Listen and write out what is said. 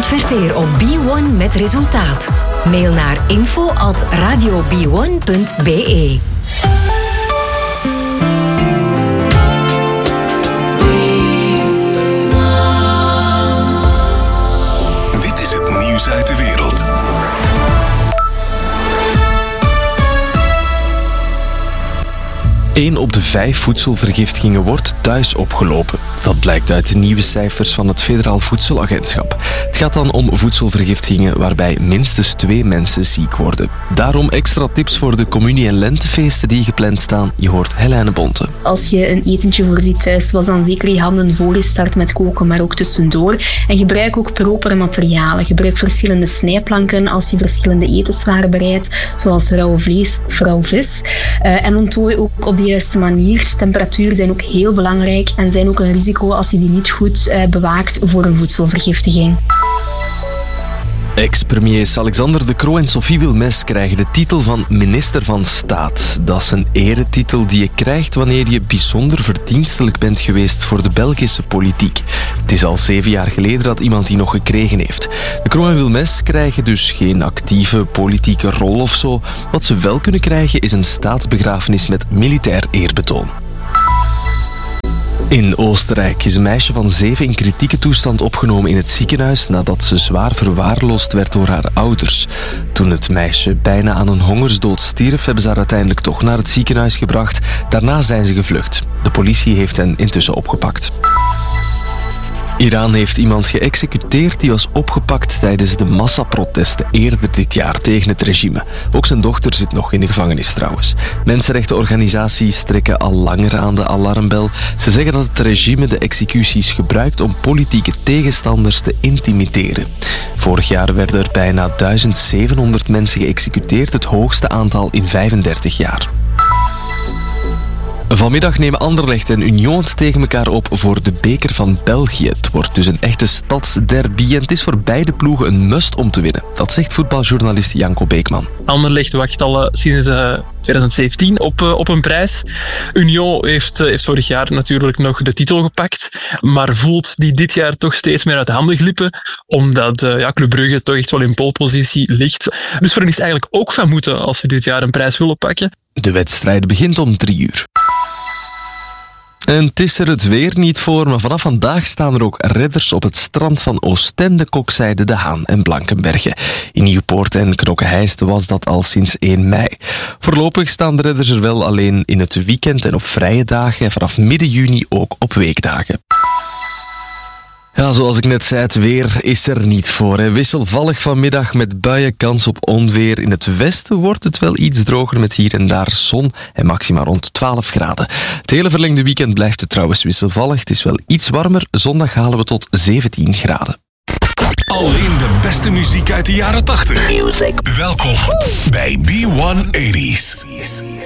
Adverteer op B1 met resultaat. Mail naar info@radiob1.be. Dit is het nieuws uit de wereld. Eén op de 5 voedselvergiftigingen wordt thuis opgelopen. Dat blijkt uit de nieuwe cijfers van het Federaal Voedselagentschap. Het gaat dan om voedselvergiftigingen waarbij minstens 2 mensen ziek worden. Daarom extra tips voor de communie- en lentefeesten die gepland staan. Je hoort Helene Bonte. Als je een etentje voorziet thuis, was dan zeker je handen voorgestart met koken, maar ook tussendoor. En gebruik ook propere materialen. Gebruik verschillende snijplanken als je verschillende etenswaren bereidt, zoals rauw vlees of rauw vis. En onttooi ook op de juiste manier. Temperatuur zijn ook heel belangrijk en zijn ook een risico als je die niet goed bewaakt voor een voedselvergiftiging. Ex-premiers Alexander De Croo en Sophie Wilmès krijgen de titel van minister van Staat. Dat is een eretitel die je krijgt wanneer je bijzonder verdienstelijk bent geweest voor de Belgische politiek. Het is al 7 jaar geleden dat iemand die nog gekregen heeft. De Croo en Wilmès krijgen dus geen actieve politieke rol of zo. Wat ze wel kunnen krijgen is een staatsbegrafenis met militair eerbetoon. In Oostenrijk is een meisje van 7 in kritieke toestand opgenomen in het ziekenhuis nadat ze zwaar verwaarloosd werd door haar ouders. Toen het meisje bijna aan een hongersdood stierf, hebben ze haar uiteindelijk toch naar het ziekenhuis gebracht. Daarna zijn ze gevlucht. De politie heeft hen intussen opgepakt. Iran heeft iemand geëxecuteerd die was opgepakt tijdens de massaprotesten eerder dit jaar tegen het regime. Ook zijn dochter zit nog in de gevangenis trouwens. Mensenrechtenorganisaties trekken al langer aan de alarmbel. Ze zeggen dat het regime de executies gebruikt om politieke tegenstanders te intimideren. Vorig jaar werden er bijna 1700 mensen geëxecuteerd, het hoogste aantal in 35 jaar. Vanmiddag nemen Anderlecht en Union het tegen elkaar op voor de beker van België. Het wordt dus een echte stadsderby en het is voor beide ploegen een must om te winnen. Dat zegt voetbaljournalist Janko Beekman. Anderlecht wacht al sinds 2017 op een prijs. Union heeft vorig jaar natuurlijk nog de titel gepakt, maar voelt die dit jaar toch steeds meer uit de handen glippen, omdat Club Brugge toch echt wel in polepositie ligt. Dus voor hen is het eigenlijk ook van moeten als we dit jaar een prijs willen pakken. De wedstrijd begint om 3 uur. En het is er het weer niet voor, maar vanaf vandaag staan er ook redders op het strand van Oostende, Kokzijde, De Haan en Blankenberge. In Nieuwpoort en Knokke-Heist was dat al sinds 1 mei. Voorlopig staan de redders er wel alleen in het weekend en op vrije dagen en vanaf midden juni ook op weekdagen. Ja, zoals ik net zei, het weer is er niet voor. Wisselvallig vanmiddag met buien, kans op onweer. In het westen wordt het wel iets droger met hier en daar zon en maxima rond 12 graden. Het hele verlengde weekend blijft het trouwens wisselvallig. Het is wel iets warmer. Zondag halen we tot 17 graden. Alleen de beste muziek uit de jaren 80. Welkom bij B180's.